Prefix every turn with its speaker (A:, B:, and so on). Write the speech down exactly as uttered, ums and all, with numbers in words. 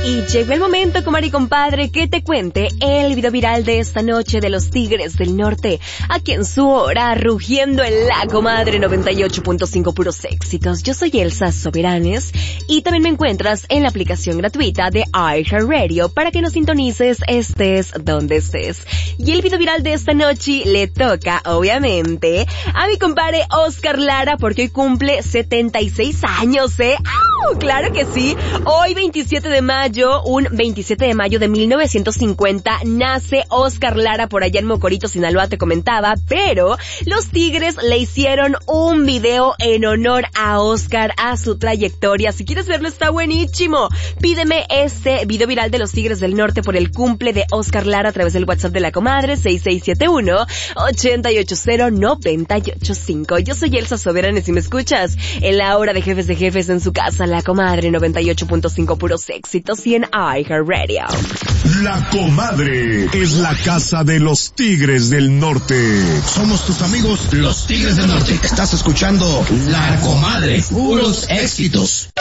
A: Y llegó el momento, comadre y compadre, que te cuente el video viral de esta noche de los Tigres del Norte, aquí en su hora, rugiendo en La Comadre noventa y ocho punto cinco, puros éxitos. Yo soy Elsa Soberanes y también me encuentras en la aplicación gratuita de iHeartRadio para que nos sintonices estés donde estés. Y el video viral de esta noche le toca, obviamente, a mi compadre Oscar Lara, porque hoy cumple setenta y seis años, ¿eh? ¡Au! Claro que sí. Hoy, veintisiete de mayo, un veintisiete de mayo de mil novecientos cincuenta, nace Oscar Lara por allá en Mocorito, Sinaloa, te comentaba, pero los Tigres le hicieron un video en honor a Oscar, a su trayectoria. Si quieres verlo, está buenísimo. Pídeme este video viral de los Tigres del Norte por el cumple de Oscar Lara a través del WhatsApp de la comadre seis seis siete uno, ocho ocho cero, nueve ocho cinco. Yo soy Elsa Soberanes y me escuchas en la hora de Jefes de Jefes en su casa, La Comadre noventa y ocho punto cinco, puros éxitos, y en iHeartRadio.
B: La Comadre es la casa de los Tigres del Norte.
C: Somos tus amigos, los Tigres del Norte. Estás escuchando La Comadre, puros éxitos.